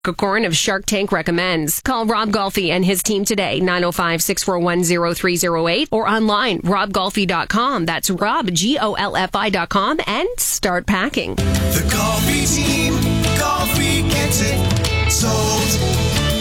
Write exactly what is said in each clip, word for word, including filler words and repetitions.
Corn of Shark Tank recommends. Call Rob Golfi and his team today, nine oh five, six four one, oh three oh eight, or online, rob golfi dot com. That's Rob, G O L F I dot com, and start packing. The Golfi team, Golfi gets it sold.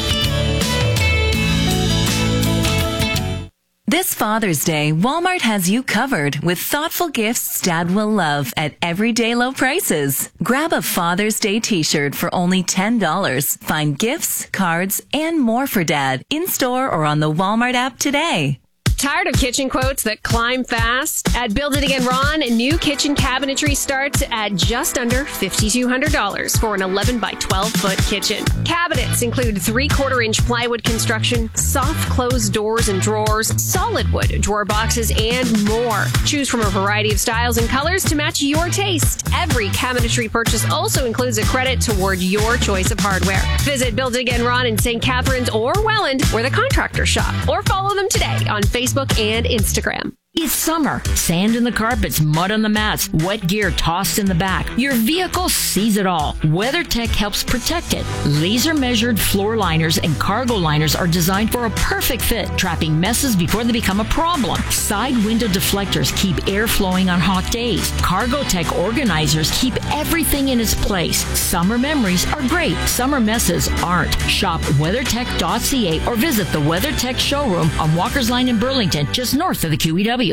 This Father's Day, Walmart has you covered with thoughtful gifts Dad will love at everyday low prices. Grab a Father's Day t-shirt for only ten dollars. Find gifts, cards, and more for Dad in-store or on the Walmart app today. Tired of kitchen quotes that climb fast? At Build It Again Ron, new kitchen cabinetry starts at just under five thousand two hundred dollars for an eleven by twelve foot kitchen. Cabinets include three-quarter inch plywood construction, soft closed doors and drawers, solid wood drawer boxes, and more. Choose from a variety of styles and colors to match your taste. Every cabinetry purchase also includes a credit toward your choice of hardware. Visit Build It Again Ron in Saint Catharines or Welland, where the contractors shop, or follow them today on Facebook and Instagram. It's summer. Sand in the carpets, mud on the mats, wet gear tossed in the back. Your vehicle sees it all. WeatherTech helps protect it. Laser-measured floor liners and cargo liners are designed for a perfect fit, trapping messes before they become a problem. Side window deflectors keep air flowing on hot days. CargoTech organizers keep everything in its place. Summer memories are great. Summer messes aren't. Shop weathertech dot c a or visit the WeatherTech showroom on Walker's Line in Burlington, just north of the Q E W.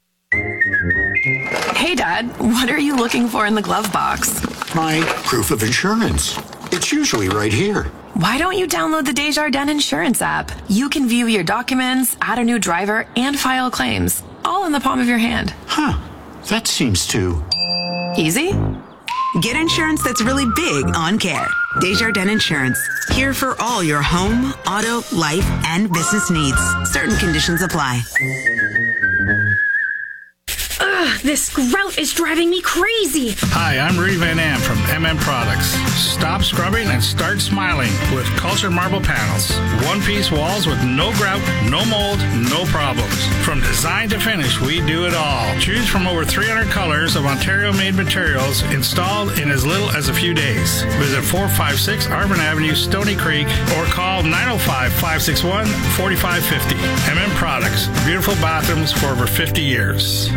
Hey, Dad, what are you looking for in the glove box? My proof of insurance. It's usually right here. Why don't you download the Desjardins Insurance app? You can view your documents, add a new driver, and file claims, all in the palm of your hand. Huh. That seems too... easy? Get insurance that's really big on care. Desjardins Insurance. Here for all your home, auto, life, and business needs. Certain conditions apply. Ugh, this grout is driving me crazy. Hi, I'm Rudy Van Am from M M Products. Stop scrubbing and start smiling with Cultured Marble Panels. One-piece walls with no grout, no mold, no problems. From design to finish, we do it all. Choose from over three hundred colors of Ontario-made materials installed in as little as a few days. Visit four five six Arvin Avenue, Stony Creek, or call nine oh five, five six one, four five five oh. M M Products. Beautiful bathrooms for over fifty years.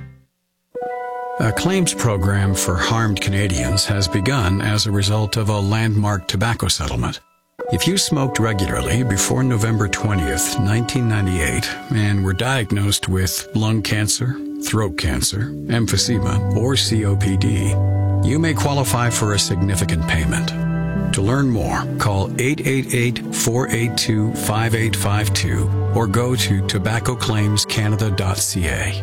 A claims program for harmed Canadians has begun as a result of a landmark tobacco settlement. If you smoked regularly before November twentieth, nineteen ninety-eight, and were diagnosed with lung cancer, throat cancer, emphysema, or C O P D, you may qualify for a significant payment. To learn more, call eight eight eight, four eight two, five eight five two or go to tobacco claims canada dot c a.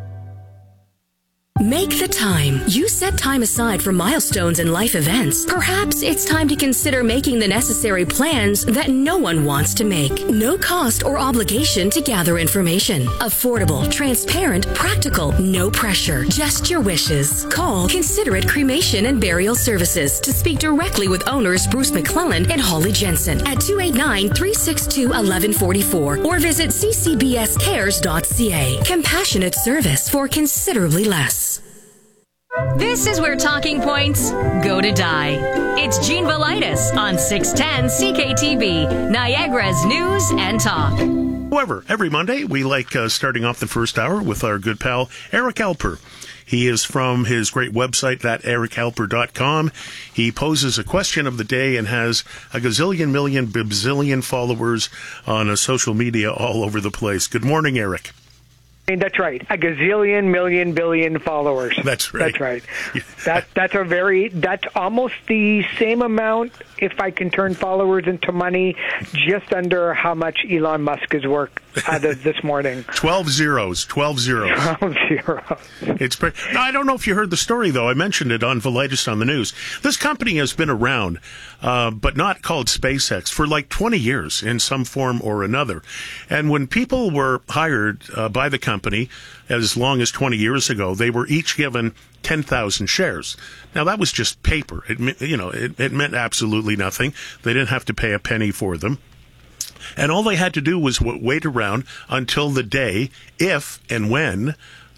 Make the time. You set time aside for milestones and life events. Perhaps it's time to consider making the necessary plans that no one wants to make. No cost or obligation to gather information. Affordable, transparent, practical, no pressure. Just your wishes. Call Considerate Cremation and Burial Services to speak directly with owners Bruce McClellan and Holly Jensen at two eight nine, three six two, one one four four or visit c c b s cares dot c a. Compassionate service for considerably less. This is where talking points go to die. It's Gene Velitis on six ten C K T V, Niagara's News and Talk. However, every Monday, we like uh, starting off the first hour with our good pal, Eric Alper. He is from his great website, that eric alper dot com. He poses a question of the day and has a gazillion, million, bazillion followers on uh, social media all over the place. Good morning, Eric. That's right. A gazillion, million, billion followers. That's right. That's right. that that's a very that's almost the same amount, if I can turn followers into money, just under how much Elon Musk has worked out of this morning. Twelve zeros. Twelve zeros. Twelve zeros. It's pretty, I don't know if you heard the story though. I mentioned it on Velitis on the news. This company has been around, uh, but not called SpaceX, for like twenty years in some form or another. And when people were hired uh, by the company, as long as twenty years ago, they were each given ten thousand shares. Now, that was just paper. It, you know, it, it meant absolutely nothing. They didn't have to pay a penny for them. And all they had to do was w- wait around until the day, if and when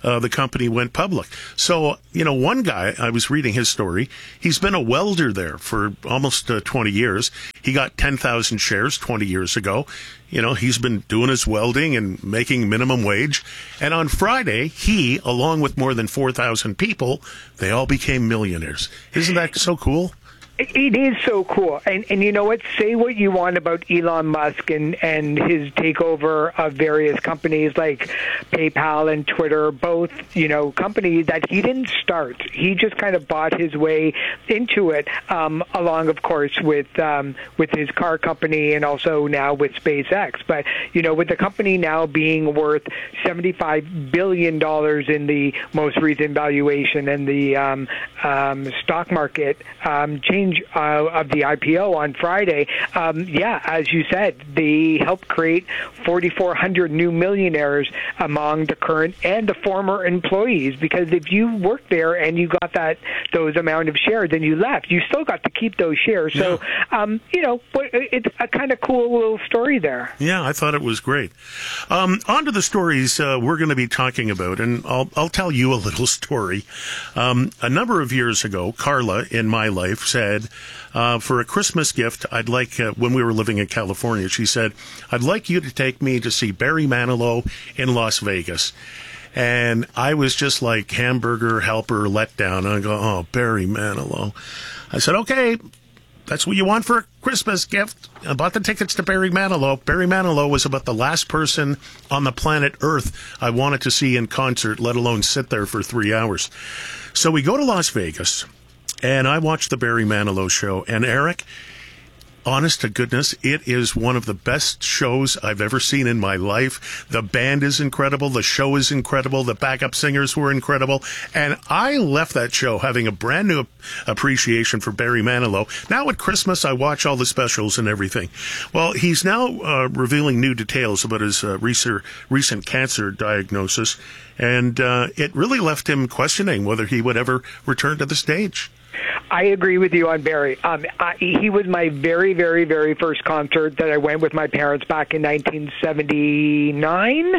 uh, the company went public. So, you know, one guy, I was reading his story, he's been a welder there for almost uh, twenty years. He got ten thousand shares twenty years ago. You know, he's been doing his welding and making minimum wage. And on Friday, he, along with more than four thousand people, they all became millionaires. Isn't that so cool? It is so cool. And and you know what? Say what you want about Elon Musk and, and his takeover of various companies like PayPal and Twitter, both, you know, companies that he didn't start. He just kind of bought his way into it, um, along, of course, with um, with his car company and also now with SpaceX. But, you know, with the company now being worth seventy-five billion dollars in the most recent valuation and the um, um, stock market um, change Uh, of the I P O on Friday, um, yeah, as you said, they helped create forty-four hundred new millionaires among the current and the former employees. Because if you worked there and you got that those amount of shares and you left, you still got to keep those shares. So, yeah. um, you know, it's a kind of cool little story there. Yeah, I thought it was great. Um, on to the stories uh, we're going to be talking about, and I'll I'll tell you a little story. Um, a number of years ago, Carla in my life said, Uh, for a Christmas gift, I'd like, uh, when we were living in California, she said, I'd like you to take me to see Barry Manilow in Las Vegas. And I was just like hamburger helper let down. I go, oh, Barry Manilow. I said, okay, that's what you want for a Christmas gift. I bought the tickets to Barry Manilow. Barry Manilow was about the last person on the planet Earth I wanted to see in concert, let alone sit there for three hours. So we go to Las Vegas. And I watched the Barry Manilow show. And Eric, honest to goodness, it is one of the best shows I've ever seen in my life. The band is incredible. The show is incredible. The backup singers were incredible. And I left that show having a brand new appreciation for Barry Manilow. Now at Christmas, I watch all the specials and everything. Well, he's now uh, revealing new details about his uh, recent, recent cancer diagnosis. And uh, it really left him questioning whether he would ever return to the stage. I agree with you on Barry. Um, I, he was my very, very, very first concert that I went with my parents back in nineteen seventy-nine,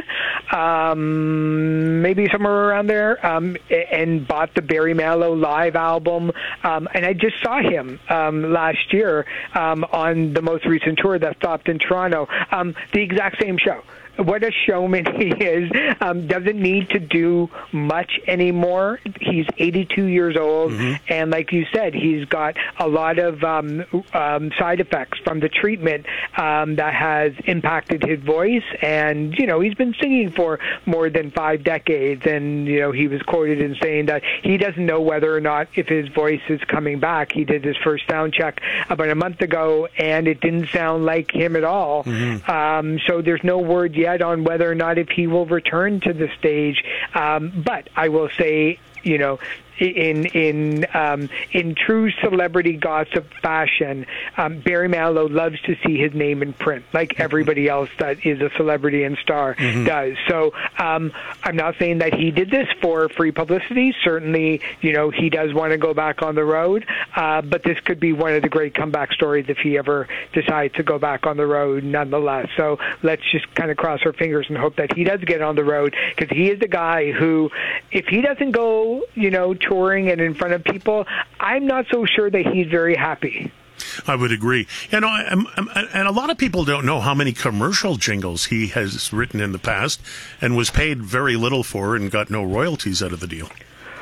um, maybe somewhere around there, um, and bought the Barry Manilow live album. Um, and I just saw him um, last year um, on the most recent tour that stopped in Toronto. Um, the exact same show. What a showman he is. Um, doesn't need to do much anymore. He's eighty-two years old, mm-hmm. and like you said, he's got a lot of um, um, side effects from the treatment um, that has impacted his voice. And, you know, he's been singing for more than five decades, and, you know, he was quoted in saying that he doesn't know whether or not if his voice is coming back. He did his first sound check about a month ago, and it didn't sound like him at all. Mm-hmm. Um, so there's no word yet on whether or not if he will return to the stage. Um, but I will say, you know, in in um, in true celebrity gossip fashion, um, Barry Manilow loves to see his name in print, like everybody else that is a celebrity and star mm-hmm. does. So um, I'm not saying that he did this for free publicity. Certainly, you know, he does want to go back on the road, uh, but this could be one of the great comeback stories if he ever decides to go back on the road nonetheless. So let's just kind of cross our fingers and hope that he does get on the road, because he is the guy who, if he doesn't go, you know, touring and in front of people, I'm not so sure that he's very happy. I would agree. You know, I'm, I'm, and a lot of people don't know how many commercial jingles he has written in the past and was paid very little for and got no royalties out of the deal.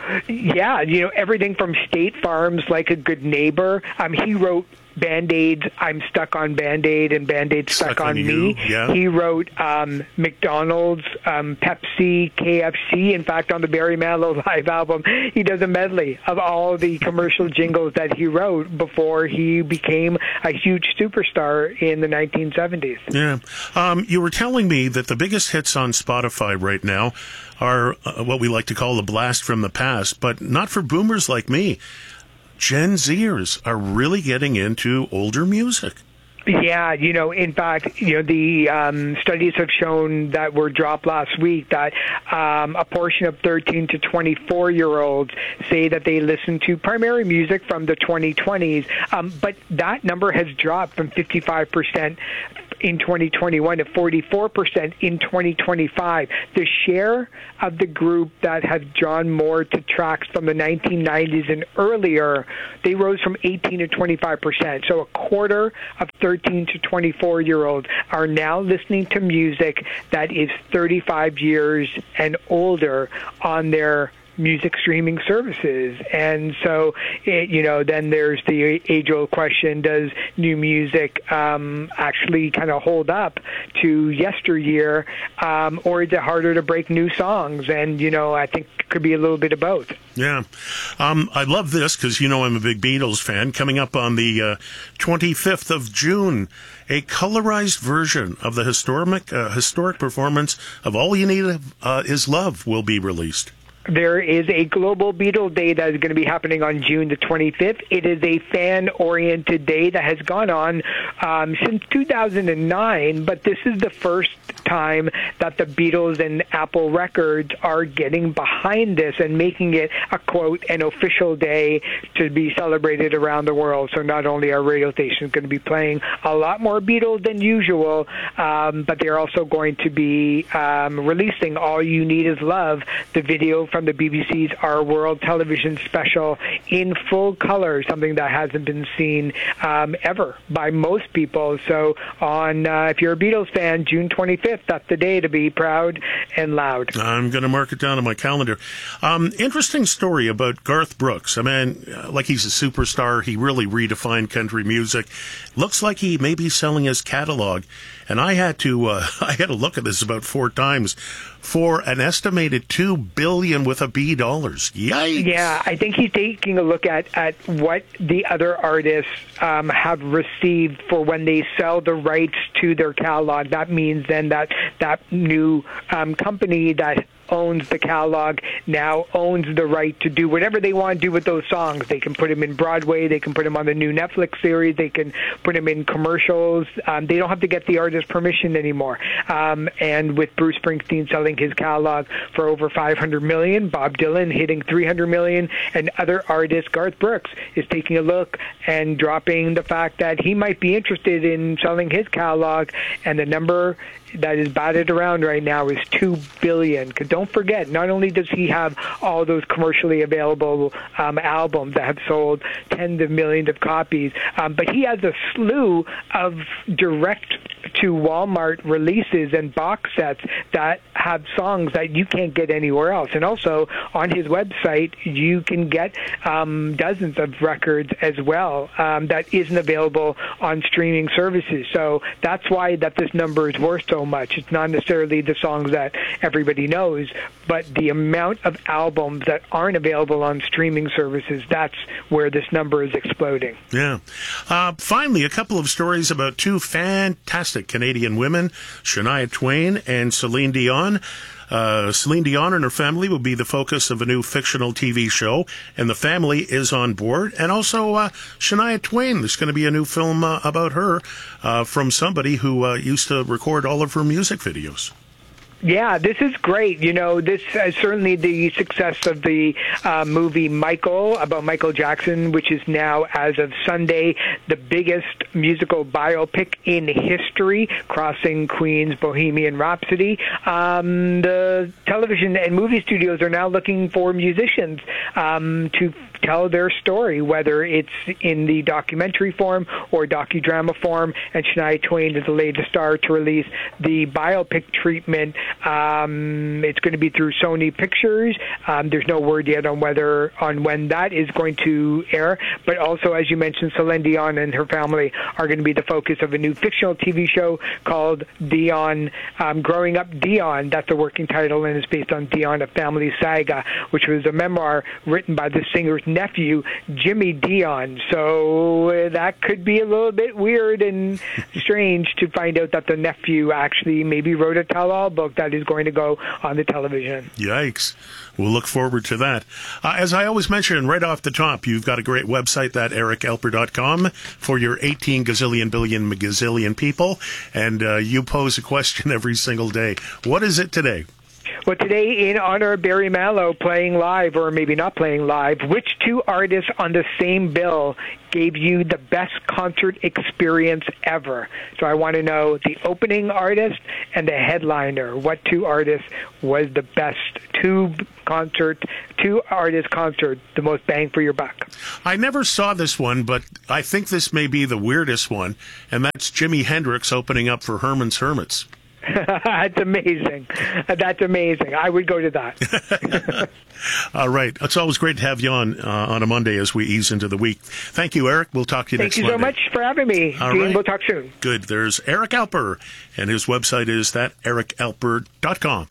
Yeah, you know, everything from State Farm's Like a Good Neighbor. Um, he wrote Band-Aid, I'm Stuck on Band-Aid, and Band-Aid Stuck, stuck on, on Me. Yeah. He wrote um, McDonald's, um, Pepsi, K F C. In fact, on the Barry Manilow live album, he does a medley of all the commercial jingles that he wrote before he became a huge superstar in the nineteen seventies. Yeah. Um, you were telling me that the biggest hits on Spotify right now are uh, what we like to call a blast from the past, but not for boomers like me. Gen Zers are really getting into older music. Yeah, you know, in fact, you know, the um, studies have shown that were dropped last week that um, a portion of thirteen to twenty-four-year-olds say that they listen to primary music from the twenty twenties, um, but that number has dropped from fifty-five percent in twenty twenty-one to forty-four percent in twenty twenty-five. The share of the group that have drawn more to tracks from the nineteen nineties and earlier, they rose from eighteen to twenty-five percent. So a quarter of thirteen to twenty-four-year-olds are now listening to music that is thirty-five years and older on their music streaming services. And so, it, you know, then there's the age-old question, does new music um, actually kind of hold up to yesteryear, um, or is it harder to break new songs? And, you know, I think it could be a little bit of both. Yeah. Um, I love this because, you know, I'm a big Beatles fan. Coming up on the uh, twenty-fifth of June, a colorized version of the historic, uh, historic performance of All You Need uh, Is Love will be released. There is a Global Beatles Day that is going to be happening on June the twenty-fifth. It is a fan-oriented day that has gone on um, since two thousand nine, but this is the first time that the Beatles and Apple Records are getting behind this and making it a, quote, an official day to be celebrated around the world. So not only are radio stations going to be playing a lot more Beatles than usual, um, but they're also going to be um, releasing All You Need Is Love, the video from the B B C's Our World television special, in full color, something that hasn't been seen um, ever by most people. So on, uh, if you're a Beatles fan, June twenty-fifth, that's the day to be proud and loud. I'm going to mark it down on my calendar. Um, interesting story about Garth Brooks. I mean, like he's a superstar. He really redefined country music. Looks like he may be selling his catalog. And I had to, uh, I had to look at this about four times for an estimated two billion with a B dollars. Yikes! Yeah, I think he's taking a look at, at what the other artists um, have received for when they sell the rights to their catalog. That means then that that new um, company that owns the catalog now owns the right to do whatever they want to do with those songs. They can put them in Broadway, they can put them on the new Netflix series, they can put them in commercials. Um, they don't have to get the artist's permission anymore. Um, and with Bruce Springsteen selling his catalog for over five hundred million dollars, Bob Dylan hitting three hundred million dollars, and other artists, Garth Brooks is taking a look and dropping the fact that he might be interested in selling his catalog, and the number that is batted around right now is two billion dollars. Because don't forget, not only does he have all those commercially available um, albums that have sold tens of millions of copies, um, but he has a slew of direct to Walmart releases and box sets that have songs that you can't get anywhere else. And also on his website, you can get um, dozens of records as well um, that isn't available on streaming services. So that's why that this number is worth so much. It's not necessarily the songs that everybody knows, but the amount of albums that aren't available on streaming services, that's where this number is exploding. Yeah. Uh, finally, a couple of stories about two fantastic Canadian women, Shania Twain and Celine Dion. Uh, Celine Dion and her family will be the focus of a new fictional T V show, and the family is on board. And also, uh, Shania Twain, there's going to be a new film uh, about her uh, from somebody who uh, used to record all of her music videos. Yeah, this is great. You know, this is certainly the success of the uh, movie Michael, about Michael Jackson, which is now, as of Sunday, the biggest musical biopic in history, crossing Queen's Bohemian Rhapsody. Um, the television and movie studios are now looking for musicians um, to tell their story, whether it's in the documentary form or docudrama form, and Shania Twain is the latest star to release the biopic treatment. Um, it's going to be through Sony Pictures. Um, there's no word yet on whether on when that is going to air, but also, as you mentioned, Celine Dion and her family are going to be the focus of a new fictional T V show called Dion, um, Growing Up Dion. That's the working title, and it's based on Dion, a family saga, which was a memoir written by the singer's nephew, Jimmy Dion. So uh, that could be a little bit weird and strange to find out that the nephew actually maybe wrote a tell-all book that is going to go on the television. Yikes. We'll look forward to that. Uh, as I always mention, right off the top, you've got a great website, that eric alper dot com, for your eighteen gazillion billion gazillion people, and uh, you pose a question every single day. What is it today? Well, today, in honor of Barry Manilow playing live, or maybe not playing live, which two artists on the same bill gave you the best concert experience ever? So I want to know the opening artist and the headliner. What two artists was the best two concert, two artist concert, the most bang for your buck? I never saw this one, but I think this may be the weirdest one, and that's Jimi Hendrix opening up for Herman's Hermits. That's amazing. That's amazing. I would go to that. All right. It's always great to have you on uh, on a Monday as we ease into the week. Thank you, Eric. We'll talk to you Thank next you Monday. so much for having me. All Dean, right. We'll talk soon. Good. There's Eric Alper, and his website is that eric alper dot com.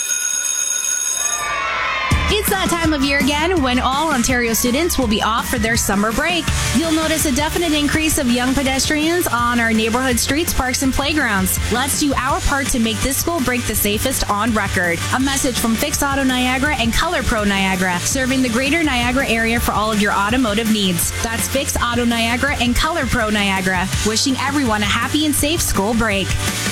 It's that time of year again when all Ontario students will be off for their summer break. You'll notice a definite increase of young pedestrians on our neighborhood streets, parks, and playgrounds. Let's do our part to make this school break the safest on record. A message from Fix Auto Niagara and Color Pro Niagara, serving the greater Niagara area for all of your automotive needs. That's Fix Auto Niagara and Color Pro Niagara, wishing everyone a happy and safe school break.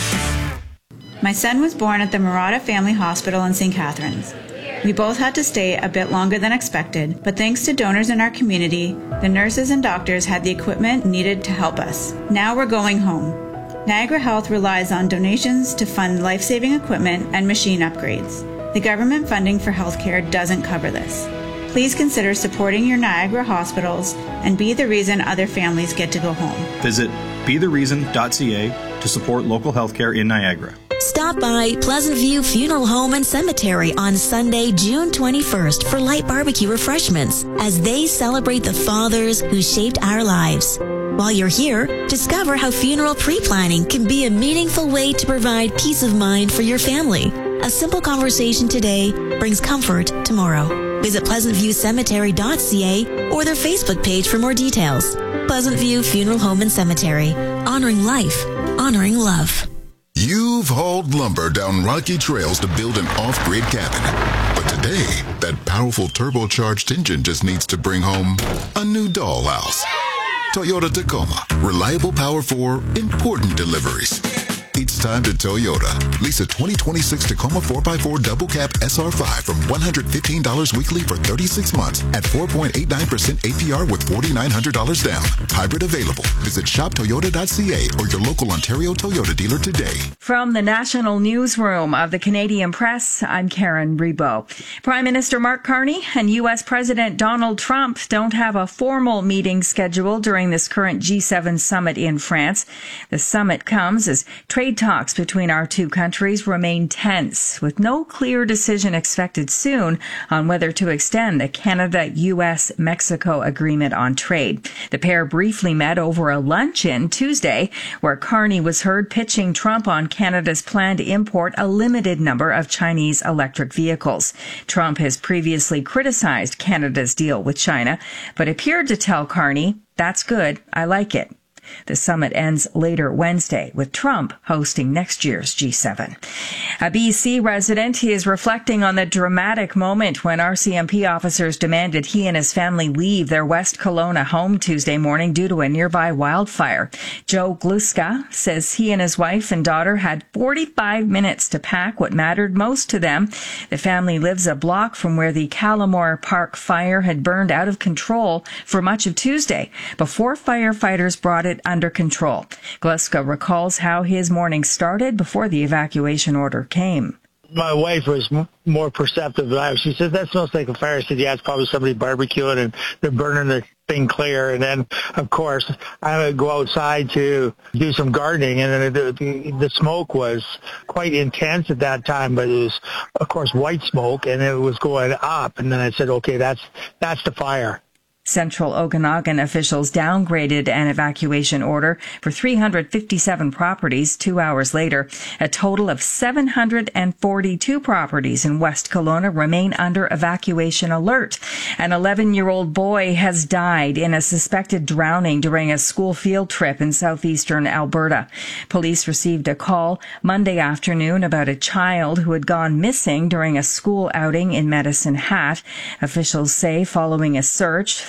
My son was born at the Murata Family Hospital in Saint Catharines. We both had to stay a bit longer than expected, but thanks to donors in our community, the nurses and doctors had the equipment needed to help us. Now we're going home. Niagara Health relies on donations to fund life-saving equipment and machine upgrades. The government funding for healthcare doesn't cover this. Please consider supporting your Niagara hospitals and be the reason other families get to go home. Visit be the reason dot c a to support local healthcare in Niagara. Stop by Pleasant View Funeral Home and Cemetery on Sunday, June twenty-first for light barbecue refreshments as they celebrate the fathers who shaped our lives. While you're here, discover how funeral pre-planning can be a meaningful way to provide peace of mind for your family. A simple conversation today brings comfort tomorrow. Visit pleasant view cemetery dot c a or their Facebook page for more details. Pleasant View Funeral Home and Cemetery, honoring life, honoring love. You've hauled lumber down rocky trails to build an off-grid cabin. But today, that powerful turbocharged engine just needs to bring home a new dollhouse. Toyota Tacoma. Reliable power for important deliveries. It's time to Toyota. Lease a twenty twenty-six Tacoma four by four Double Cab S R five from one hundred fifteen dollars weekly for thirty-six months at four point eight nine percent A P R with four thousand nine hundred dollars down. Hybrid available. Visit shop toyota dot c a or your local Ontario Toyota dealer today. From the National Newsroom of the Canadian Press, I'm Karen Rebo. Prime Minister Mark Carney and U S President Donald Trump don't have a formal meeting scheduled during this current G seven summit in France. The summit comes as trade talks between our two countries remain tense, with no clear decision expected soon on whether to extend the Canada-U S Mexico agreement on trade. The pair briefly met over a luncheon Tuesday, where Carney was heard pitching Trump on Canada's plan to import a limited number of Chinese electric vehicles. Trump has previously criticized Canada's deal with China, but appeared to tell Carney, "That's good, I like it." The summit ends later Wednesday, with Trump hosting next year's G seven. A B C resident, he is reflecting on the dramatic moment when R C M P officers demanded he and his family leave their West Kelowna home Tuesday morning due to a nearby wildfire. Joe Gluska says he and his wife and daughter had forty-five minutes to pack what mattered most to them. The family lives a block from where the Callamore Park fire had burned out of control for much of Tuesday, before firefighters brought it under control. Gluska recalls how his morning started before the evacuation order came. My wife was m- more perceptive than I was. She said, "That smells like a fire." I said, "Yeah, it's probably somebody barbecuing and they're burning the thing clear." And then, of course, I would go outside to do some gardening, and then the, the, the smoke was quite intense at that time, but it was, of course, white smoke, and it was going up. And then I said, "Okay, that's that's the fire." Central Okanagan officials downgraded an evacuation order for three hundred fifty-seven properties two hours later. A total of seven hundred forty-two properties in West Kelowna remain under evacuation alert. An eleven-year-old boy has died in a suspected drowning during a school field trip in southeastern Alberta. Police received a call Monday afternoon about a child who had gone missing during a school outing in Medicine Hat. Officials say following a search, the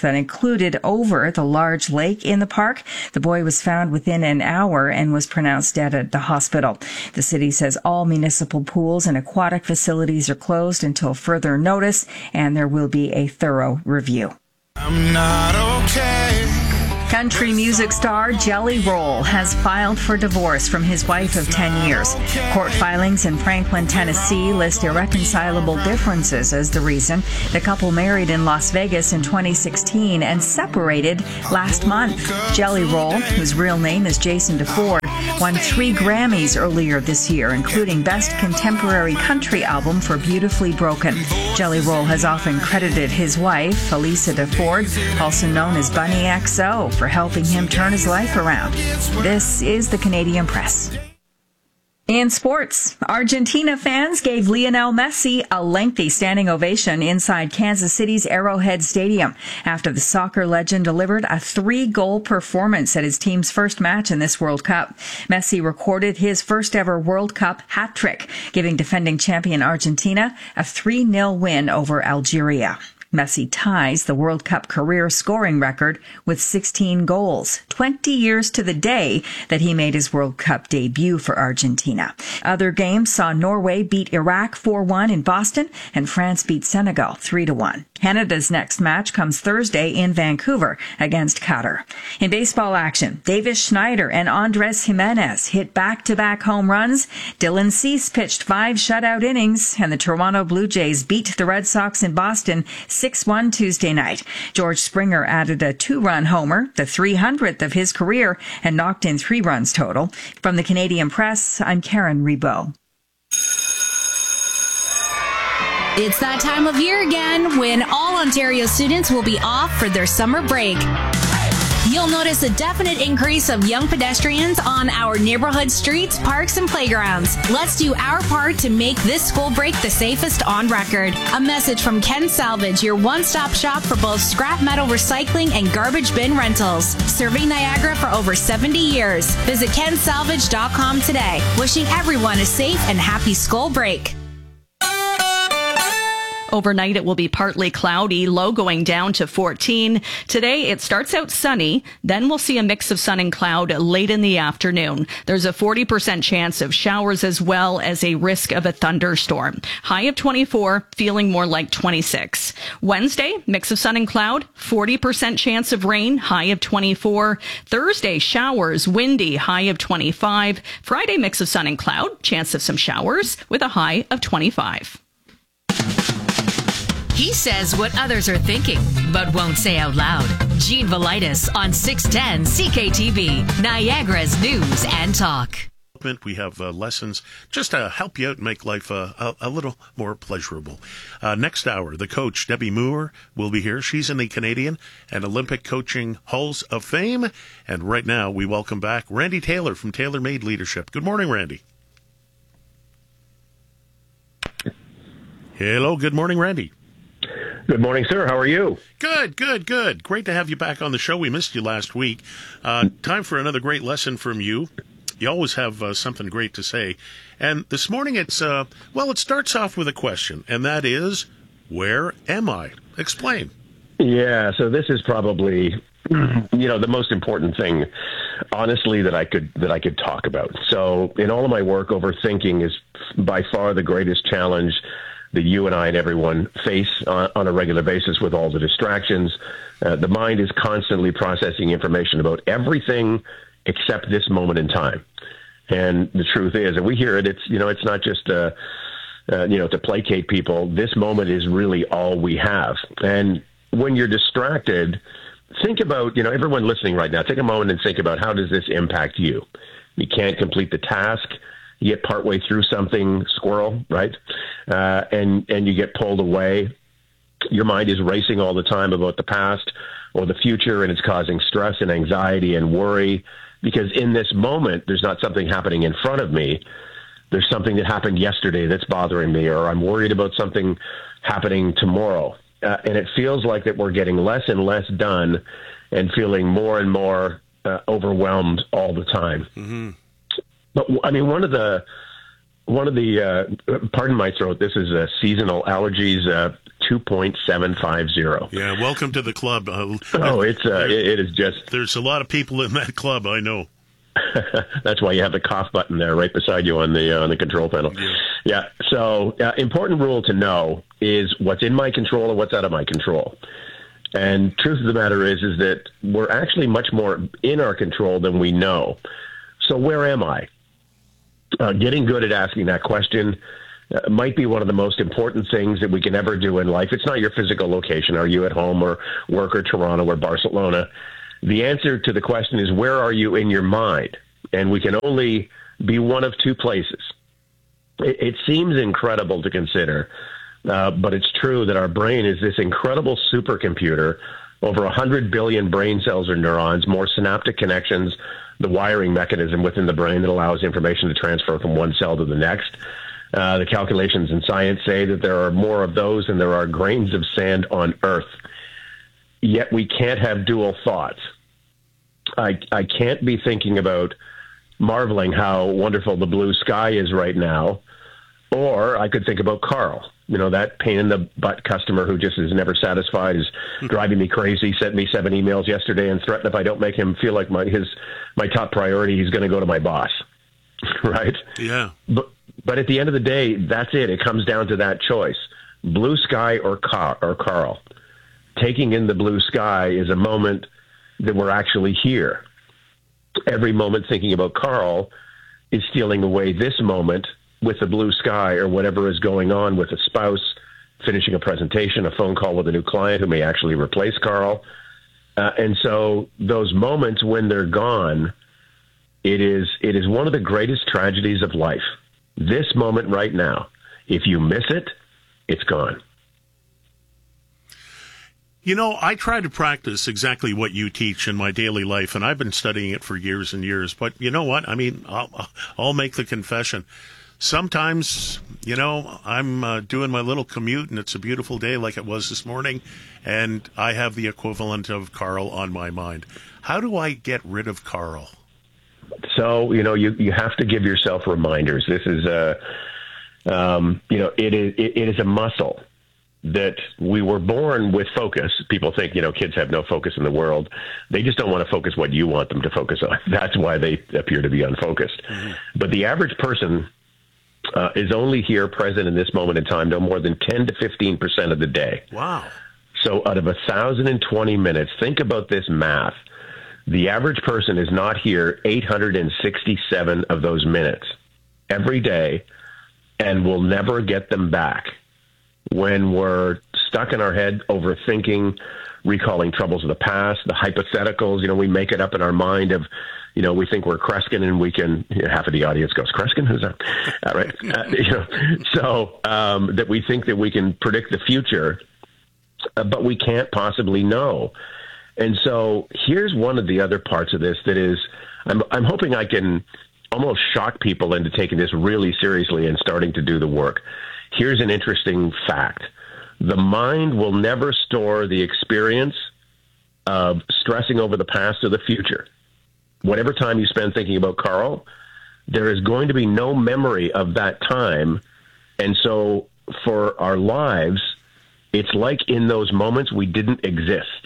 that included over the large lake in the park. The boy was found within an hour and was pronounced dead at the hospital. The city says all municipal pools and aquatic facilities are closed until further notice, and there will be a thorough review. I'm not okay. Country music star Jelly Roll has filed for divorce from his wife of ten years. Court filings in Franklin, Tennessee list irreconcilable differences as the reason. The couple married in Las Vegas in twenty sixteen and separated last month. Jelly Roll, whose real name is Jason DeFord, won three Grammys earlier this year, including Best Contemporary Country Album for Beautifully Broken. Jelly Roll has often credited his wife, Elisa DeFord, also known as Bunny X O, for helping him turn his life around. This is the Canadian Press. In sports, Argentina fans gave Lionel Messi a lengthy standing ovation inside Kansas City's Arrowhead Stadium after the soccer legend delivered a three-goal performance at his team's first match in this World Cup. Messi recorded his first-ever World Cup hat-trick, giving defending champion Argentina a three nil win over Algeria. Messi ties the World Cup career scoring record with sixteen goals, twenty years to the day that he made his World Cup debut for Argentina. Other games saw Norway beat Iraq four one in Boston and France beat Senegal three to one. Canada's next match comes Thursday in Vancouver against Qatar. In baseball action, Davis Schneider and Andres Jimenez hit back-to-back home runs. Dylan Cease pitched five shutout innings, and the Toronto Blue Jays beat the Red Sox in Boston six one Tuesday night. George Springer added a two-run homer, the three hundredth of his career, and knocked in three runs total. From the Canadian Press, I'm Karen Rebo. It's that time of year again when all Ontario students will be off for their summer break. You'll notice a definite increase of young pedestrians on our neighborhood streets, parks, and playgrounds. Let's do our part to make this school break the safest on record. A message from Ken Salvage, your one-stop shop for both scrap metal recycling and garbage bin rentals. Serving Niagara for over seventy years. Visit ken salvage dot com today. Wishing everyone a safe and happy school break. Overnight, it will be partly cloudy, low going down to fourteen. Today, it starts out sunny. Then we'll see a mix of sun and cloud late in the afternoon. There's a forty percent chance of showers as well as a risk of a thunderstorm. High of twenty-four, feeling more like twenty-six. Wednesday, mix of sun and cloud, forty percent chance of rain, high of twenty-four. Thursday, showers, windy, high of twenty-five. Friday, mix of sun and cloud, chance of some showers with a high of twenty-five. He says what others are thinking, but won't say out loud. Gene Velitis on six ten C K T V, Niagara's News and Talk. We have uh, lessons just to help you out and make life uh, a, a little more pleasurable. Uh, next hour, the coach, Debbie Moore, will be here. She's in the Canadian and Olympic Coaching Halls of Fame. And right now, we welcome back Randy Taylor from Taylor Made Leadership. Good morning, Randy. Hello, good morning, Randy. Good morning, sir. How are you? Good, good, good. Great to have you back on the show. We missed you last week. Uh, time for another great lesson from you. You always have uh, something great to say. And this morning it's, uh, well, it starts off with a question, and that is, where am I? Explain. Yeah, so this is probably, you know, the most important thing, honestly, that I could that I could talk about. So in all of my work, overthinking is by far the greatest challenge that you and I and everyone face on, on a regular basis with all the distractions. Uh, the mind is constantly processing information about everything except this moment in time. And the truth is, and we hear it, it's, you know, it's not just, uh, uh, you know, to placate people. This moment is really all we have. And when you're distracted, think about, you know, everyone listening right now, take a moment and think about, how does this impact you? You can't complete the task. You get partway through something, squirrel, right? Uh, and, and you get pulled away. Your mind is racing all the time about the past or the future, and it's causing stress and anxiety and worry, because in this moment, there's not something happening in front of me. There's something that happened yesterday that's bothering me, or I'm worried about something happening tomorrow. Uh, and it feels like that we're getting less and less done and feeling more and more uh, overwhelmed all the time. Mm-hmm. But I mean, one of the one of the, uh, pardon my throat, this is uh, seasonal allergies, uh, two point seven five zero. Yeah, welcome to the club. Uh, oh, it's uh, it, it is just... There's a lot of people in that club, I know. That's why you have the cough button there right beside you on the uh, on the control panel. Yeah. yeah. So, uh, important rule to know is what's in my control and what's out of my control. And truth of the matter is, is that we're actually much more in our control than we know. So, where am I? Uh, getting good at asking that question uh, might be one of the most important things that we can ever do in life. It's not your physical location. Are you at home or work or Toronto or Barcelona? The answer to the question is, where are you in your mind? And we can only be one of two places. It, it seems incredible to consider, uh, but it's true that our brain is this incredible supercomputer, over one hundred billion brain cells or neurons, more synaptic connections, the wiring mechanism within the brain that allows information to transfer from one cell to the next. Uh, the calculations in science say that there are more of those than there are grains of sand on Earth. Yet we can't have dual thoughts. I, I can't be thinking about marveling how wonderful the blue sky is right now, or I could think about Carl. You know, that pain in the butt customer who just is never satisfied, is driving me crazy, sent me seven emails yesterday and threatened if I don't make him feel like my his my top priority, he's going to go to my boss. Right? Yeah. But, but at the end of the day, that's it. It comes down to that choice. Blue sky or, Car- or Carl. Taking in the blue sky is a moment that we're actually here. Every moment thinking about Carl is stealing away this moment with the blue sky or whatever is going on with a spouse, finishing a presentation, a phone call with a new client who may actually replace Carl. Uh, and so those moments when they're gone, it is it is one of the greatest tragedies of life. This moment right now, if you miss it, it's gone. You know, I try to practice exactly what you teach in my daily life, and I've been studying it for years and years. But you know what? I mean, I'll, I'll make the confession. Sometimes, you know, I'm uh, doing my little commute, and it's a beautiful day like it was this morning, and I have the equivalent of Carl on my mind. How do I get rid of Carl? So, you know, you, you have to give yourself reminders. This is a, um, you know, it is it, it is a muscle that we were born with focus. People think, you know, kids have no focus in the world. They just don't want to focus what you want them to focus on. That's why they appear to be unfocused. Mm-hmm. But the average person uh, is only here present in this moment in time no more than ten to fifteen percent of the day. Wow. So out of one thousand twenty minutes, think about this math. The average person is not here eight hundred sixty-seven of those minutes every day and will never get them back. When we're stuck in our head overthinking, recalling troubles of the past, the hypotheticals, you know, we make it up in our mind of, you know, we think we're Kreskin and we can, you know, half of the audience goes, Kreskin? Who's that? All right. Uh, you know, so um, that we think that we can predict the future, uh, but we can't possibly know. And so here's one of the other parts of this that is, I'm, I'm hoping I can almost shock people into taking this really seriously and starting to do the work. Here's an interesting fact. The mind will never store the experience of stressing over the past or the future. Whatever time you spend thinking about Carl, there is going to be no memory of that time. And so for our lives, it's like in those moments we didn't exist.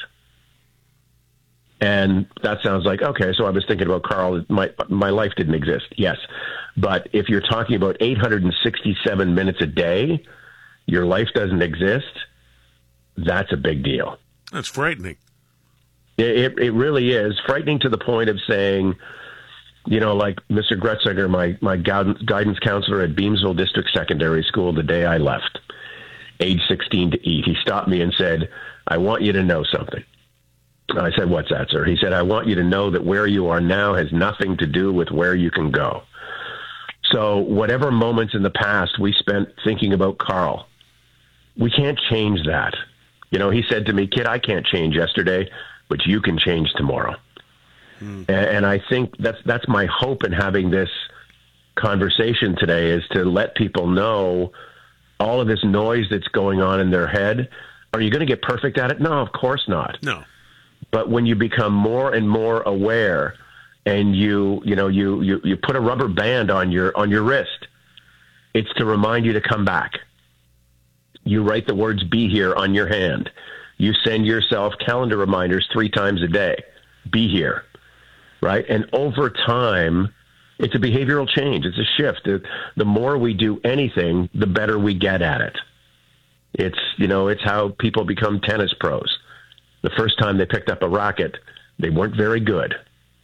And that sounds like, okay, so I was thinking about Carl. My, my life didn't exist. Yes. But if you're talking about eight hundred sixty-seven minutes a day, your life doesn't exist, that's a big deal. That's frightening. It, it, it really is. Frightening to the point of saying, you know, like Mister Gretzinger, my, my guidance counselor at Beamsville District Secondary School, the day I left, age sixteen to eat, he stopped me and said, I want you to know something. I said, what's that, sir? He said, I want you to know that where you are now has nothing to do with where you can go. So whatever moments in the past we spent thinking about Carl, we can't change that. You know, he said to me, kid, I can't change yesterday, but you can change tomorrow. Mm. And I think that's that's my hope in having this conversation today, is to let people know all of this noise that's going on in their head. Are you going to get perfect at it? No, of course not. No. But when you become more and more aware, and you, you know, you, you, you put a rubber band on your, on your wrist, It's to remind you to come back. You write the words "be here" on your hand. You send yourself calendar reminders three times a day. Be here, right? And over time, it's a behavioral change. It's a shift. The, the more we do anything, the better we get at it. It's, you know, it's how people become tennis pros. The first time they picked up a racket, they weren't very good.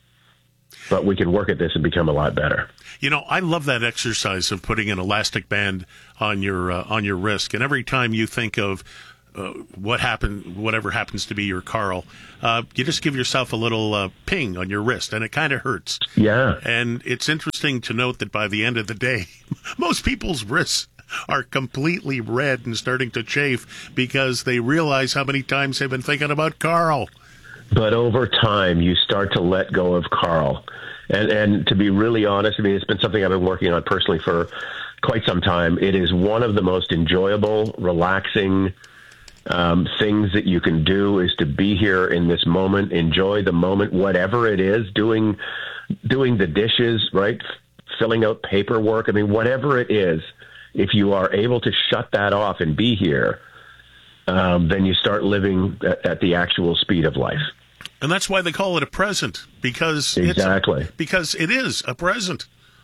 But we can work at this and become a lot better. You know, I love that exercise of putting an elastic band on your uh, on your wrist. And every time you think of uh, what happened, whatever happens to be your Carl, uh, you just give yourself a little uh, ping on your wrist, and it kind of hurts. Yeah. And it's interesting to note that by the end of the day, most people's wrists are completely red and starting to chafe because they realize how many times they've been thinking about Carl. But over time, you start to let go of Carl. And and to be really honest, I mean, it's been something I've been working on personally for quite some time. It is one of the most enjoyable, relaxing um, things that you can do is to be here in this moment, enjoy the moment, whatever it is, doing doing the dishes, right, filling out paperwork. I mean, whatever it is, if you are able to shut that off and be here, um, then you start living at, at the actual speed of life. And that's why they call it a present, because exactly it's, because it is a present.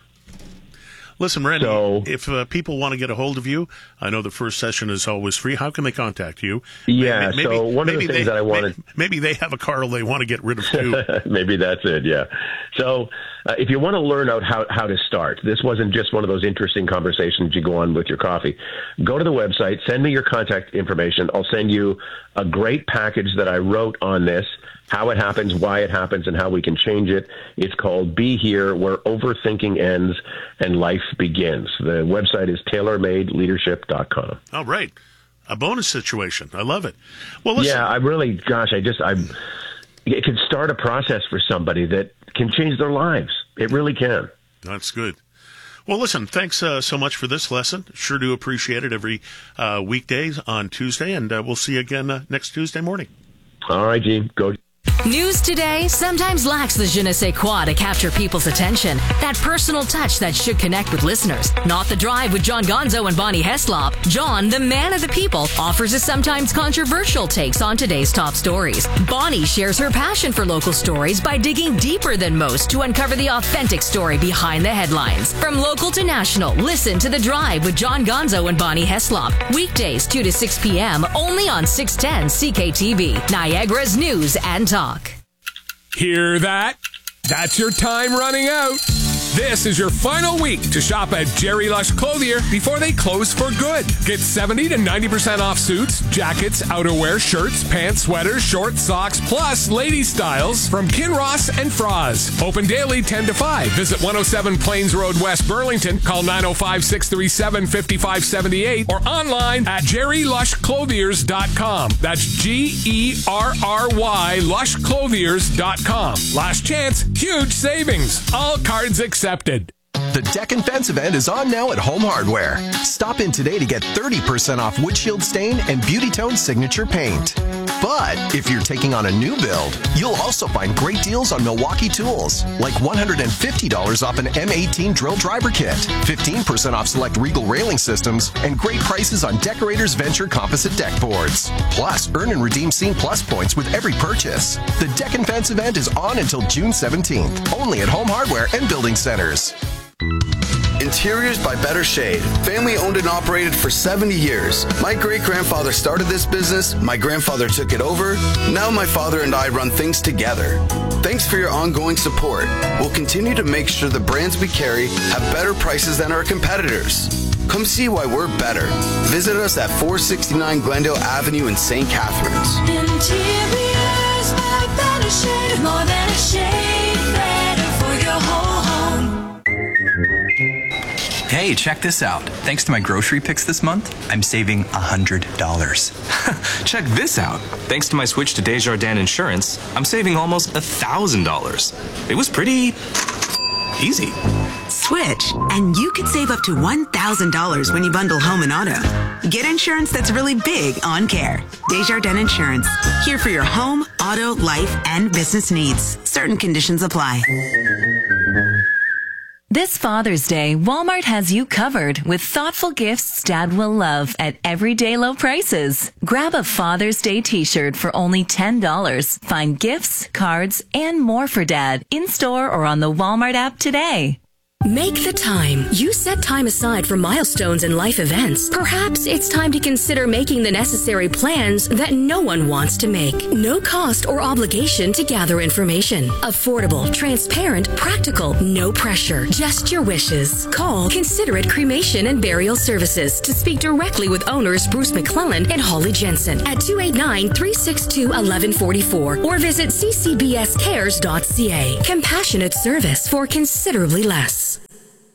Listen, Randy, so, if uh, people want to get a hold of you, I know the first session is always free. How can they contact you? Yeah, maybe, so one of the things they, that I wanted... Maybe, maybe they have a Carl they want to get rid of, too. Maybe that's it, yeah. So uh, if you want to learn out how, how to start, this wasn't just one of those interesting conversations you go on with your coffee. Go to the website, send me your contact information. I'll send you a great package that I wrote on this, how it happens, why it happens, and how we can change it. It's called Be Here, Where Overthinking Ends and Life Begins. The website is tailor made leadership dot com. All right. A bonus situation. I love it. Well, listen. Yeah, I really, gosh, I just, I, it can start a process for somebody that can change their lives. It really can. That's good. Well, listen, thanks uh, so much for this lesson. Sure do appreciate it every uh, weekday on Tuesday, and uh, we'll see you again uh, next Tuesday morning. All right, Gene. Go. News today sometimes lacks the je ne sais quoi to capture people's attention. That personal touch that should connect with listeners. Not The Drive with John Gonzo and Bonnie Heslop. John, the man of the people, offers his sometimes controversial takes on today's top stories. Bonnie shares her passion for local stories by digging deeper than most to uncover the authentic story behind the headlines. From local to national, listen to The Drive with John Gonzo and Bonnie Heslop. Weekdays two to six p.m. only on six ten C K T V, Niagara's News and Talk. Hear that? That's your time running out. This is your final week to shop at Jerry Lush Clothier before they close for good. Get seventy to ninety percent off suits, jackets, outerwear, shirts, pants, sweaters, shorts, socks, plus ladies' styles from Kinross and Froz. Open daily ten to five. Visit one oh seven Plains Road, West Burlington. Call nine oh five, six three seven, five five seven eight or online at jerry lush clothiers dot com. That's G E R R Y lush clothiers dot com. Last chance, huge savings. All cards accepted. The Deck and Fence event is on now at Home Hardware. Stop in today to get thirty percent off windshield stain and Beauty Tone signature paint. But if you're taking on a new build, you'll also find great deals on Milwaukee tools, like one hundred fifty dollars off an M eighteen drill driver kit, fifteen percent off select Regal railing systems, and great prices on Decorators Venture composite deck boards. Plus, earn and redeem Scene Plus points with every purchase. The Deck and Fence event is on until June seventeenth, only at Home Hardware and Building Centers. Interiors by Better Shade. Family owned and operated for seventy years. My great-grandfather started this business, my grandfather took it over, now my father and I run things together. Thanks for your ongoing support. We'll continue to make sure the brands we carry have better prices than our competitors. Come see why we're better. Visit us at four sixty-nine Glendale Avenue in Saint Catharines. Interiors by Better Shade. More than a shade, better for your whole home. Hey, check this out. Thanks to my grocery picks this month, I'm saving one hundred dollars. Check this out. Thanks to my switch to Desjardins Insurance, I'm saving almost one thousand dollars. It was pretty easy. Switch, and you could save up to one thousand dollars when you bundle home and auto. Get insurance that's really big on care. Desjardins Insurance. Here for your home, auto, life, and business needs. Certain conditions apply. This Father's Day, Walmart has you covered with thoughtful gifts Dad will love at everyday low prices. Grab a Father's Day t-shirt for only ten dollars. Find gifts, cards, and more for Dad in-store or on the Walmart app today. Make the time. You set time aside for milestones and life events. Perhaps it's time to consider making the necessary plans that no one wants to make. No cost or obligation to gather information. Affordable, transparent, practical, no pressure. Just your wishes. Call Considerate Cremation and Burial Services to speak directly with owners Bruce McClellan and Holly Jensen at two eight nine, three six two, one one four four or visit c c b s cares dot c a. Compassionate service for considerably less.